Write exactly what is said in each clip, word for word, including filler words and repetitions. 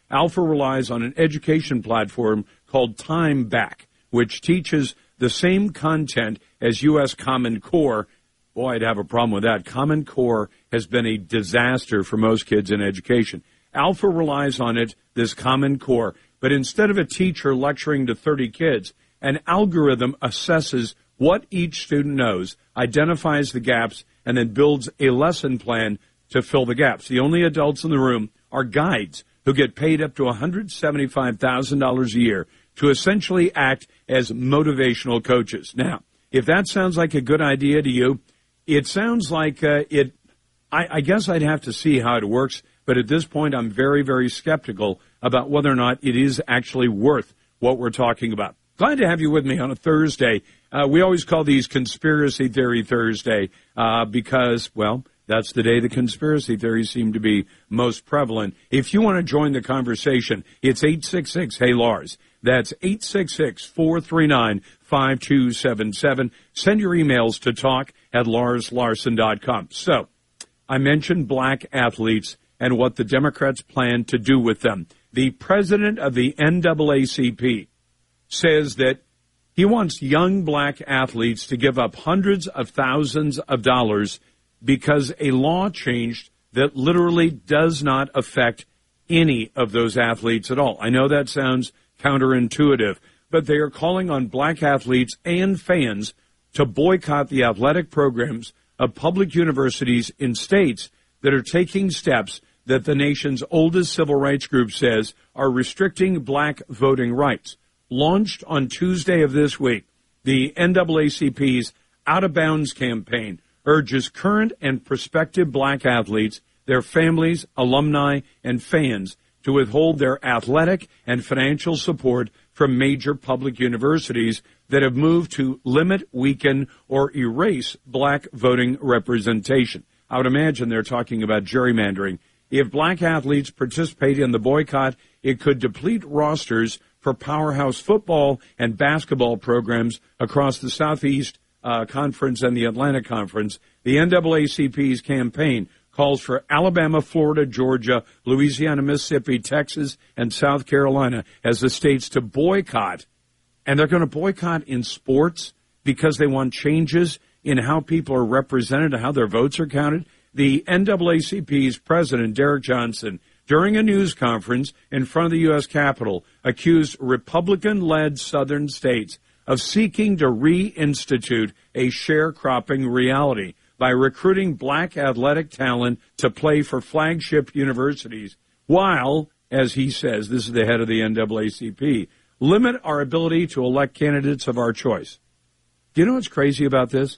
Alpha relies on an education platform called Time Back, which teaches the same content as U S Common Core. Boy, I'd have a problem with that. Common Core has been a disaster for most kids in education. Alpha relies on it, this Common Core, but instead of a teacher lecturing to thirty kids, an algorithm assesses what each student knows, identifies the gaps, and then builds a lesson plan to fill the gaps. The only adults in the room are guides who get paid up to one hundred seventy-five thousand dollars a year to essentially act as motivational coaches. Now, if that sounds like a good idea to you, it sounds like uh, it, I, I guess I'd have to see how it works, but at this point I'm very, very skeptical about whether or not it is actually worth what we're talking about. Glad to have you with me on a Thursday. Uh, we always call these Conspiracy Theory Thursday uh, because, well, that's the day the conspiracy theories seem to be most prevalent. If you want to join the conversation, it's eight six six, hey Lars. That's eight six six, four three nine, five two seven seven. Send your emails to talk at lars larson dot com. So, I mentioned black athletes and what the Democrats plan to do with them. The president of the N double A C P says that he wants young black athletes to give up hundreds of thousands of dollars because a law changed that literally does not affect any of those athletes at all. I know that sounds counterintuitive, but they are calling on black athletes and fans to boycott the athletic programs of public universities in states that are taking steps that the nation's oldest civil rights group says are restricting black voting rights. Launched on Tuesday of this week, the N double A C P's Out of Bounds campaign urges current and prospective black athletes, their families, alumni, and fans to withhold their athletic and financial support from major public universities that have moved to limit, weaken, or erase black voting representation. I would imagine they're talking about gerrymandering. If black athletes participate in the boycott, it could deplete rosters for powerhouse football and basketball programs across the Southeast uh, Conference and the Atlantic Conference. The N double A C P's campaign calls for Alabama, Florida, Georgia, Louisiana, Mississippi, Texas, and South Carolina as the states to boycott. And they're going to boycott in sports because they want changes in how people are represented and how their votes are counted. The N double A C P's president, Derek Johnson, during a news conference in front of the U S Capitol, accused Republican-led southern states of seeking to reinstitute a sharecropping reality by recruiting black athletic talent to play for flagship universities, while, as he says, this is the head of the N double A C P, limit our ability to elect candidates of our choice. Do you know what's crazy about this?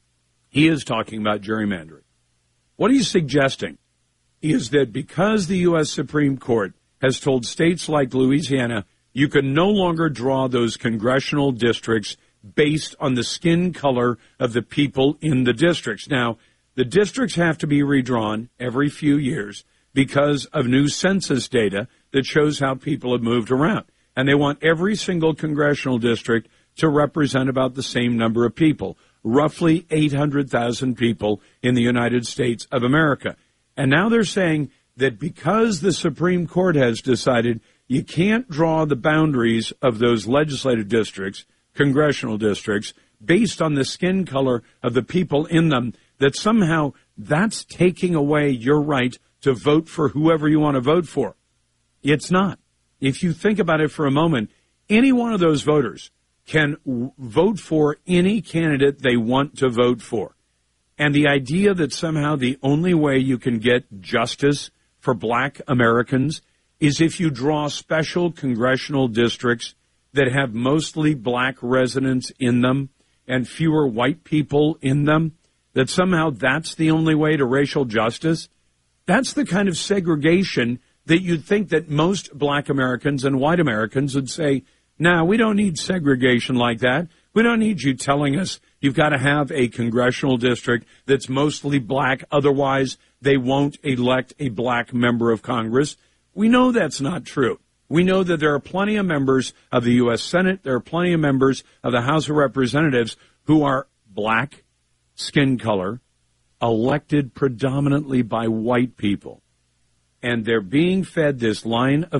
He is talking about gerrymandering. What he's suggesting is that because the U S Supreme Court has told states like Louisiana, you can no longer draw those congressional districts based on the skin color of the people in the districts. Now, the districts have to be redrawn every few years because of new census data that shows how people have moved around. And they want every single congressional district to represent about the same number of people, roughly eight hundred thousand people in the United States of America. And now they're saying that because the Supreme Court has decided you can't draw the boundaries of those legislative districts, congressional districts, based on the skin color of the people in them, that somehow that's taking away your right to vote for whoever you want to vote for. It's not. If you think about it for a moment, any one of those voters can w- vote for any candidate they want to vote for. And the idea that somehow the only way you can get justice for black Americans is if you draw special congressional districts that have mostly black residents in them and fewer white people in them, that somehow that's the only way to racial justice. That's the kind of segregation that you'd think that most black Americans and white Americans would say, nah, we don't need segregation like that. We don't need you telling us you've got to have a congressional district that's mostly black. Otherwise, they won't elect a black member of Congress. We know that's not true. We know that there are plenty of members of the U S Senate, there are plenty of members of the House of Representatives who are black, skin color, elected predominantly by white people. And they're being fed this line of